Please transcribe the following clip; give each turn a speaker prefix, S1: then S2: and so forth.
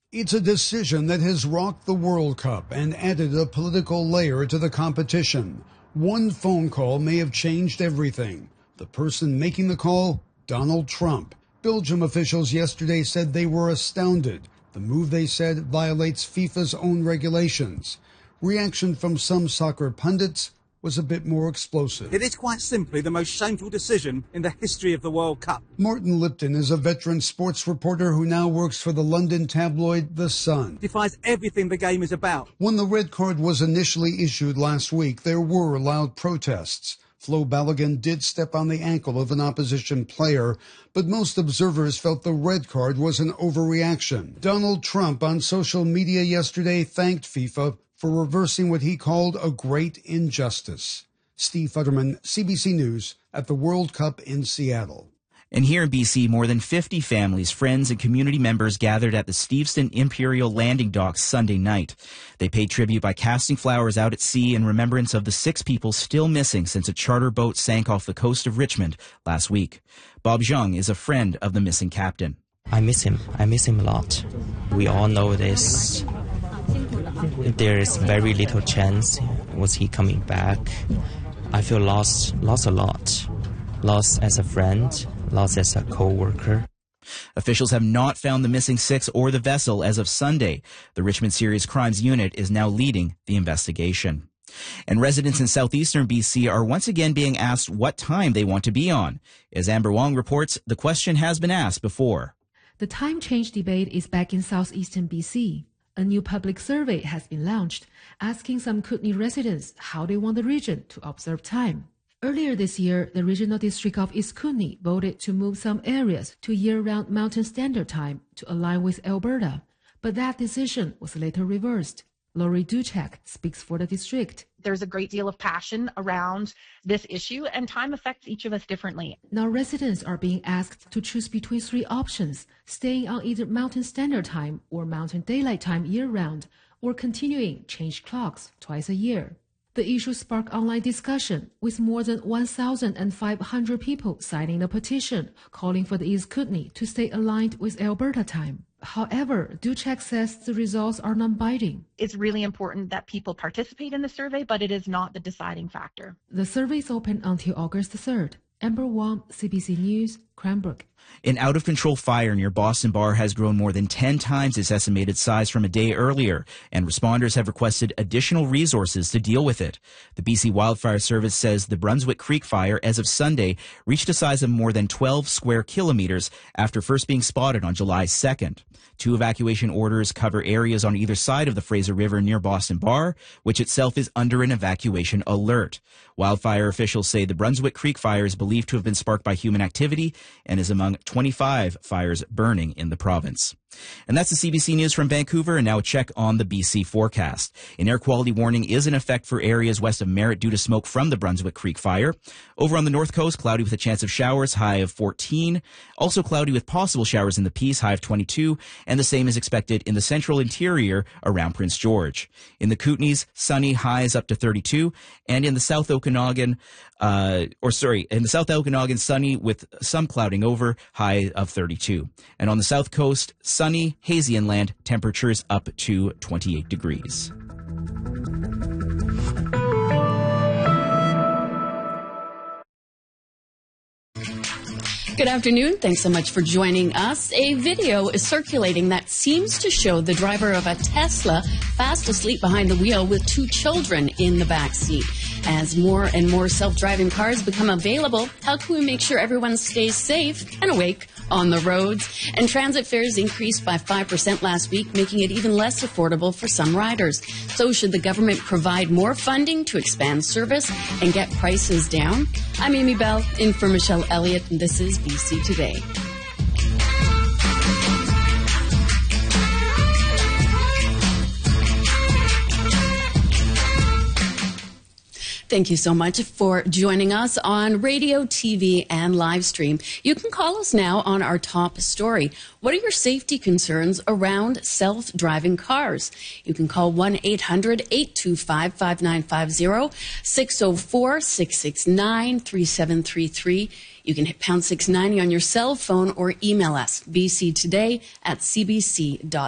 S1: It's a decision that has rocked the World Cup and added a political layer to the competition. One phone call may have changed everything. The person making the call, Donald Trump. Belgium officials yesterday said they were astounded. The move, they said, violates FIFA's own regulations. Reaction from some soccer pundits was a bit more explosive.
S2: It is quite simply the most shameful decision in the history of the World Cup.
S1: Martin Lipton is a veteran sports reporter who now works for the London tabloid The Sun.
S2: Defies everything the game is about.
S1: When the red card was initially issued last week, there were loud protests. Flo Balogun did step on the ankle of an opposition player, but most observers felt the red card was an overreaction. Donald Trump on social media yesterday thanked FIFA for reversing what he called a great injustice. Steve Futterman, CBC News, at the World Cup in Seattle.
S3: And here in BC, more than 50 families, friends, and community members gathered at the Steveston Imperial Landing Docks Sunday night. They paid tribute by casting flowers out at sea in remembrance of the 6 people still missing since a charter boat sank off the coast of Richmond last week. Bob Zhang is a friend of the missing captain.
S4: I miss him. I miss him a lot. We all know this. There is very little chance was he coming back. I feel lost a lot. Lost as a friend, lost as a co-worker.
S3: Officials have not found the missing 6 or the vessel as of Sunday. The Richmond Serious Crimes Unit is now leading the investigation. And residents in southeastern BC are once again being asked what time they want to be on. As Amber Wong reports, the question has been asked before.
S5: The time change debate is back in southeastern BC. A new public survey has been launched, asking some Kootenay residents how they want the region to observe time. Earlier this year, the Regional District of East Kootenay voted to move some areas to year-round Mountain Standard Time to align with Alberta, but that decision was later reversed. Lori Duchek speaks for the district.
S6: There's a great deal of passion around this issue, and time affects each of us differently.
S5: Now residents are being asked to choose between 3 options: staying on either Mountain Standard Time or Mountain Daylight Time year-round, or continuing change clocks twice a year. The issue sparked online discussion, with more than 1,500 people signing the petition calling for the East Kootenay to stay aligned with Alberta time. However, Duchek says the results are non-binding.
S6: It's really important that people participate in the survey, but it is not the deciding factor.
S5: The survey is open until August 3rd. Amber Wong, CBC News, Cranbrook.
S3: An out-of-control fire near Boston Bar has grown more than 10 times its estimated size from a day earlier, and responders have requested additional resources to deal with it. The BC Wildfire Service says the Brunswick Creek fire, as of Sunday, reached a size of more than 12 square kilometers after first being spotted on July 2nd. 2 evacuation orders cover areas on either side of the Fraser River near Boston Bar, which itself is under an evacuation alert. Wildfire officials say the Brunswick Creek fire is believed to have been sparked by human activity and is among 25 fires burning in the province. And that's the CBC News from Vancouver, and now a check on the BC forecast. An air quality warning is in effect for areas west of Merritt due to smoke from the Brunswick Creek fire. Over on the north coast, cloudy with a chance of showers, high of 14. Also cloudy with possible showers in the Peace, high of 22. And the same is expected in the central interior around Prince George. In the Kootenays, sunny, highs up to 32. And in the South Okanagan, sunny with some clouding over, high of 32. And on the south coast, sunny, hazy inland, temperatures up to 28 degrees.
S7: Good afternoon. Thanks so much for joining us. A video is circulating that seems to show the driver of a Tesla fast asleep behind the wheel with 2 children in the back seat. As more and more self-driving cars become available, how can we make sure everyone stays safe and awake on the roads? And transit fares increased by 5% last week, making it even less affordable for some riders. So should the government provide more funding to expand service and get prices down? I'm Amy Bell, in for Michelle Elliott, and this is BC Today. Thank you so much for joining us on radio, TV, and live stream. You can call us now on our top story. What are your safety concerns around self-driving cars? You can call 1-800-825-5950, 604-669-3733. You can hit pound 690 on your cell phone or email us, bctoday@cbc.ca.